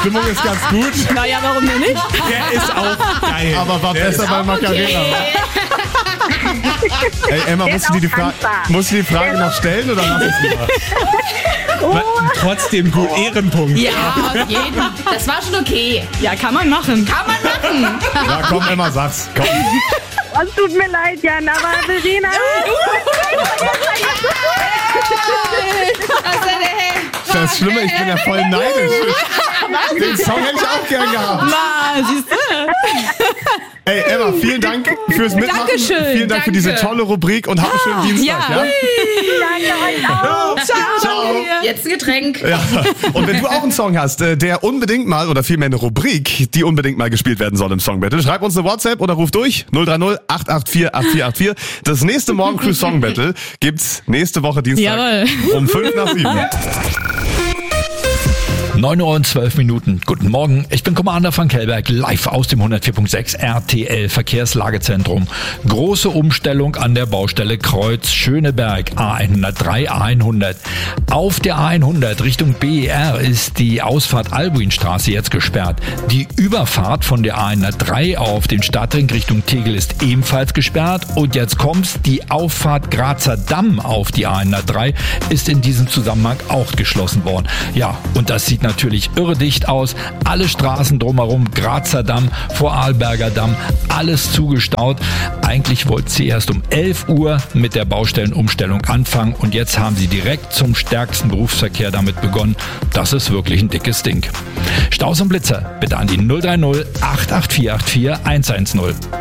Stimmung ist ganz gut. Naja, warum denn nicht? Der ist auch geil. Aber war besser bei Macarena. Ey, Emma, musst du die Frage noch stellen oder lass es lieber? Trotzdem gut, Ehrenpunkt. Ja, auf jeden. Das war schon okay. Ja, kann man machen. Ja, komm, Emma, sag's. Komm. Es tut mir leid, Jan, aber Verena. Das ist schlimmer, ich bin ja voll neidisch. Den Song hätte ich auch gern gehabt. Na, siehst du? Ey, Emma, vielen Dank fürs Mitmachen. Dankeschön. Vielen Dank für diese tolle Rubrik und habt einen schönen Dienstag. Ja. Danke euch auch. Ciao. Jetzt ein Getränk. Ja. Und wenn du auch einen Song hast, der unbedingt mal, oder vielmehr eine Rubrik, die unbedingt mal gespielt werden soll im Song Battle, schreib uns eine WhatsApp oder ruf durch 030 884 8484. Das nächste Morgen Crew Song Battle gibt's nächste Woche Dienstag um 5:05. 9:12 Uhr. Guten Morgen, ich bin Commander van Kellberg, live aus dem 104.6 RTL Verkehrslagezentrum. Große Umstellung an der Baustelle Kreuz Schöneberg, A103, A100. Auf der A100 Richtung BER ist die Ausfahrt Albuinstraße jetzt gesperrt. Die Überfahrt von der A103 auf den Stadtring Richtung Tegel ist ebenfalls gesperrt. Und jetzt kommt's, die Auffahrt Grazer Damm auf die A103 ist in diesem Zusammenhang auch geschlossen worden. Ja, und das sieht natürlich irre dicht aus. Alle Straßen drumherum, Grazer Damm, Vorarlberger Damm, alles zugestaut. Eigentlich wollte sie erst um 11 Uhr mit der Baustellenumstellung anfangen und jetzt haben sie direkt zum stärksten Berufsverkehr damit begonnen. Das ist wirklich ein dickes Ding. Staus und Blitzer bitte an die 030 884 110.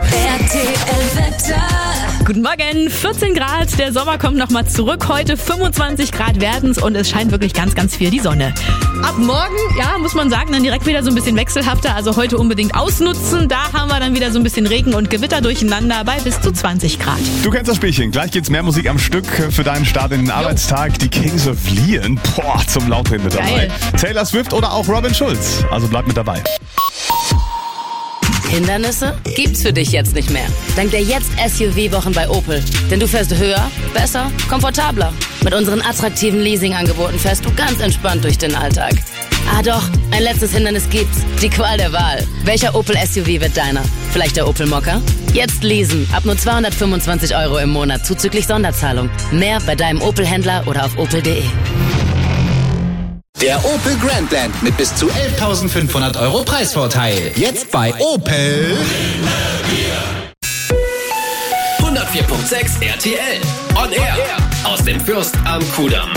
Guten Morgen, 14 Grad, der Sommer kommt nochmal zurück. Heute 25 Grad werden's und es scheint wirklich ganz, ganz viel die Sonne. Ab morgen, ja, muss man sagen, dann direkt wieder so ein bisschen wechselhafter. Also heute unbedingt ausnutzen. Da haben wir dann wieder so ein bisschen Regen und Gewitter durcheinander bei bis zu 20 Grad. Du kennst das Spielchen. Gleich gibt's mehr Musik am Stück für deinen Start in den Arbeitstag. Die Kings of Leon, zum Lautdrehen mit dabei. Geil. Taylor Swift oder auch Robin Schulz. Also bleib mit dabei. Hindernisse gibt's für dich jetzt nicht mehr. Dank der jetzt SUV-Wochen bei Opel. Denn du fährst höher, besser, komfortabler. Mit unseren attraktiven Leasing-Angeboten fährst du ganz entspannt durch den Alltag. Ah doch, ein letztes Hindernis gibt's. Die Qual der Wahl. Welcher Opel SUV wird deiner? Vielleicht der Opel Mokka? Jetzt leasen. Ab nur 225 € im Monat zuzüglich Sonderzahlung. Mehr bei deinem Opel-Händler oder auf opel.de. Der Opel Grandland mit bis zu 11.500 € Preisvorteil. Jetzt bei Opel. 104.6 RTL. On Air. Aus dem Fürst am Kudamm.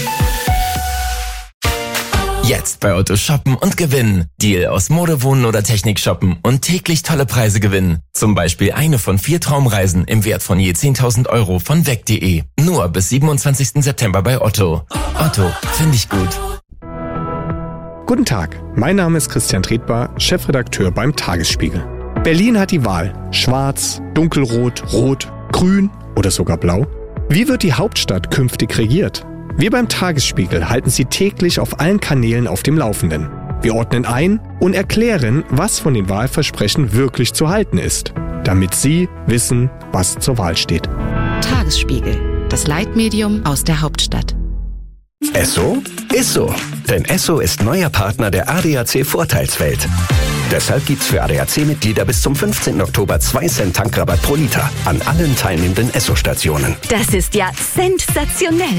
Jetzt bei Otto shoppen und gewinnen. Deal aus Mode, Wohnen oder Technik shoppen und täglich tolle Preise gewinnen. Zum Beispiel eine von 4 Traumreisen im Wert von je 10.000 € von weg.de. Nur bis 27. September bei Otto. Otto, finde ich gut. Guten Tag, mein Name ist Christian Tretbar, Chefredakteur beim Tagesspiegel. Berlin hat die Wahl. Schwarz, dunkelrot, rot, grün oder sogar blau. Wie wird die Hauptstadt künftig regiert? Wir beim Tagesspiegel halten Sie täglich auf allen Kanälen auf dem Laufenden. Wir ordnen ein und erklären, was von den Wahlversprechen wirklich zu halten ist, damit Sie wissen, was zur Wahl steht. Tagesspiegel, das Leitmedium aus der Hauptstadt. Esso ist so. Denn Esso ist neuer Partner der ADAC Vorteilswelt. Deshalb gibt's für ADAC-Mitglieder bis zum 15. Oktober 2 Cent Tankrabatt pro Liter an allen teilnehmenden Esso-Stationen. Das ist ja sensationell.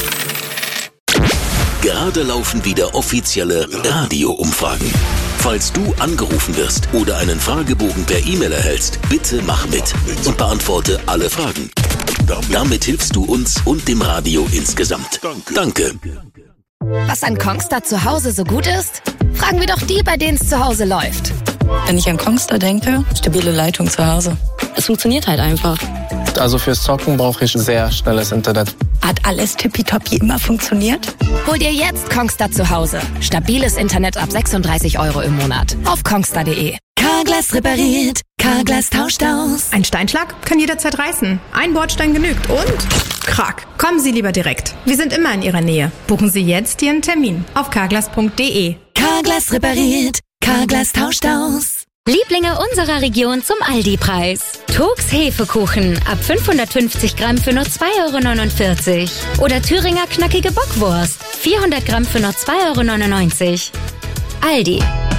Gerade laufen wieder offizielle Radio-Umfragen. Falls du angerufen wirst oder einen Fragebogen per E-Mail erhältst, bitte mach mit und beantworte alle Fragen. Damit hilfst du uns und dem Radio insgesamt. Danke. Was an Kongstar zu Hause so gut ist? Fragen wir doch die, bei denen es zu Hause läuft. Wenn ich an Kongstar denke, stabile Leitung zu Hause. Es funktioniert halt einfach. Also fürs Zocken brauche ich sehr schnelles Internet. Hat alles tippitoppi immer funktioniert? Hol dir jetzt Kongstar zu Hause. Stabiles Internet ab 36 € im Monat. Auf kongstar.de. Carglass repariert, Carglass tauscht aus. Ein Steinschlag kann jederzeit reißen. Ein Bordstein genügt und krack. Kommen Sie lieber direkt. Wir sind immer in Ihrer Nähe. Buchen Sie jetzt Ihren Termin auf carglass.de. Carglass repariert, Carglass tauscht aus. Lieblinge unserer Region zum Aldi-Preis. Turks Hefekuchen ab 550 Gramm für nur 2,49 €. Oder Thüringer knackige Bockwurst 400 Gramm für nur 2,99 €. Aldi.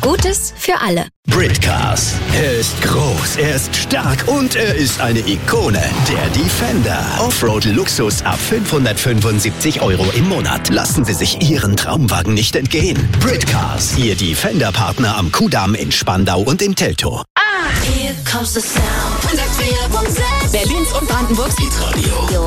Gutes für alle. Britcars. Er ist groß, er ist stark und er ist eine Ikone. Der Defender. Offroad-Luxus ab 575 € im Monat. Lassen Sie sich Ihren Traumwagen nicht entgehen. Britcars. Ihr Defender-Partner am Kudamm in Spandau und in Teltow. Here comes the sound. 104.6. Berlins und Brandenburgs Hitradio.